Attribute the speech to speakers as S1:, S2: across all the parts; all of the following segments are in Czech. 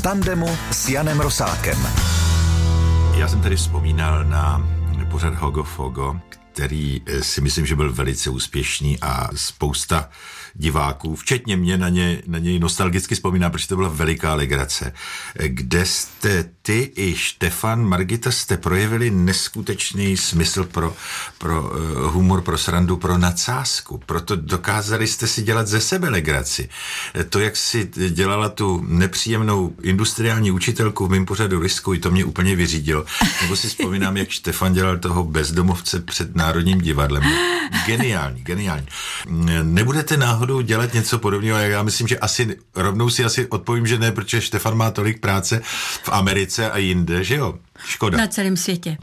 S1: tandemu s Janem Rosákem.
S2: Já jsem tady vzpomínal na pořad Hogo Fogo, který si myslím, že byl velice úspěšný a spousta diváků, včetně mě, na něj nostalgicky vzpomíná, protože to byla veliká legrace, kde jste ty i Štefan, Margita, jste projevili neskutečný smysl pro humor, pro srandu, pro nadsázku. Proto dokázali jste si dělat ze sebe legraci. To, jak si dělala tu nepříjemnou industriální učitelku v mým pořadu Riskuj, to mě úplně vyřídilo. Nebo si vzpomínám, jak Štefan dělal toho bezdomovce před Národním divadlem. Geniální. Nebudete náhodou dělat něco podobného? Já myslím, že rovnou si odpovím, že ne, protože Štefan má tolik práce v Americe a jinde, že jo? Škoda.
S3: Na celém světě.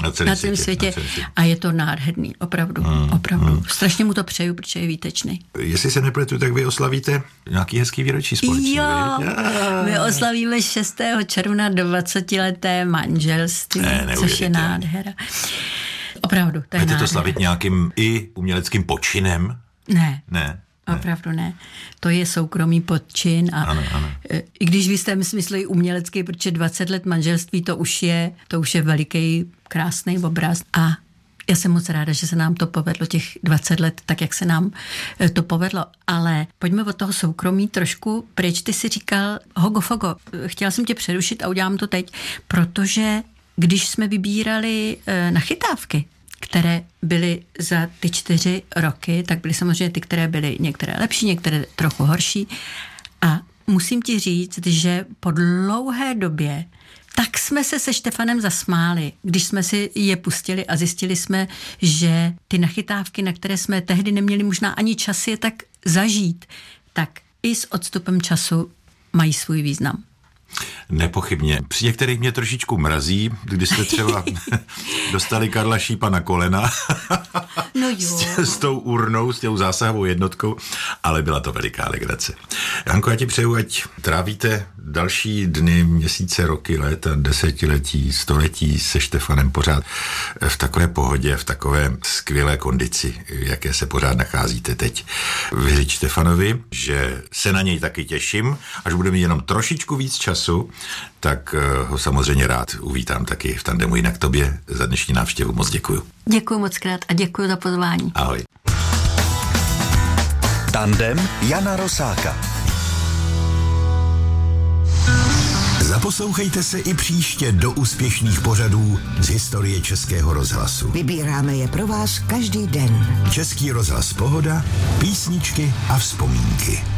S3: A je to nádherný, opravdu. Strašně mu to přeju, protože je výtečný.
S2: Jestli se nepletu, tak vy oslavíte nějaký hezký výročí společně.
S3: Jo, my oslavíme 6. června 20leté manželství, což je nádhera. Opravdu, to je nádhera.
S2: Budete to slavit nějakým i uměleckým počinem? Ne.
S3: Opravdu ne. To je soukromý podčin a
S2: ano.
S3: I když v jistém smyslu i umělecký, protože 20 let manželství to už je veliký, krásný obraz a já jsem moc ráda, že se nám to povedlo těch 20 let, tak jak se nám to povedlo. Ale pojďme od toho soukromí trošku pryč. Ty si říkal, Hogo Fogo, chtěla jsem tě přerušit a udělám to teď, protože když jsme vybírali nachytávky, které byly za ty 4 roky, tak byly samozřejmě ty, které byly některé lepší, některé trochu horší. A musím ti říct, že po dlouhé době tak jsme se Štefanem zasmáli, když jsme si je pustili a zjistili jsme, že ty nachytávky, na které jsme tehdy neměli možná ani čas je tak zažít, tak i s odstupem času mají svůj význam.
S2: Nepochybně. Při některých mě trošičku mrazí, když jste třeba dostali Karla Šípa na kolena
S3: no jo.
S2: s tou urnou, s tou zásahovou jednotkou, ale byla to veliká legrace. Janko, já ti přeju, ať trávíte další dny, měsíce, roky, léta, desetiletí, století se Štefanem pořád v takové pohodě, v takové skvělé kondici, jaké se pořád nacházíte teď. Vyřiď Štefanovi, že se na něj taky těším, až bude mít jenom trošičku víc času, tak ho samozřejmě rád uvítám taky v tandemu. Jinak tobě za dnešní návštěvu moc děkuju.
S3: Děkuju moc krát a děkuju za pozvání.
S2: Ahoj.
S1: Tandem Jana Rosáka. Zaposlouchejte se i příště do úspěšných pořadů z historie Českého rozhlasu.
S4: Vybíráme je pro vás každý den.
S1: Český rozhlas Pohoda, písničky a vzpomínky.